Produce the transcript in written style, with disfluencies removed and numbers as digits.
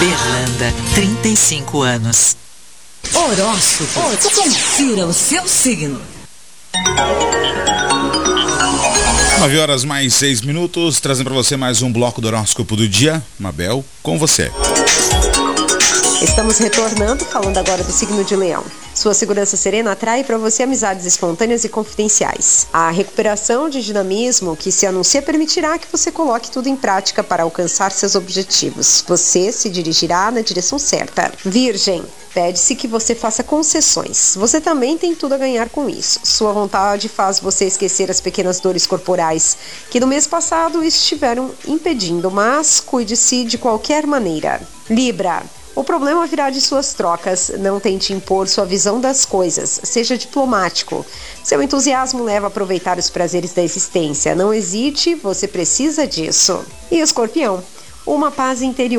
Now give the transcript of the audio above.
Berlanda, 35 anos. Horóscopo. Confira o seu signo. 9h mais 6, trazendo para você mais um bloco do horóscopo do dia. Mabel, com você. Estamos retornando, falando agora do signo de Leão. Sua segurança serena atrai para você amizades espontâneas e confidenciais. A recuperação de dinamismo que se anuncia permitirá que você coloque tudo em prática para alcançar seus objetivos. Você se dirigirá na direção certa. Virgem, pede-se que você faça concessões. Você também tem tudo a ganhar com isso. Sua vontade faz você esquecer as pequenas dores corporais que no mês passado estiveram impedindo, mas cuide-se de qualquer maneira. Libra, o problema virá de suas trocas. Não tente impor sua visão das coisas. Seja diplomático. Seu entusiasmo leva a aproveitar os prazeres da existência. Não hesite, você precisa disso. E Escorpião, uma paz interior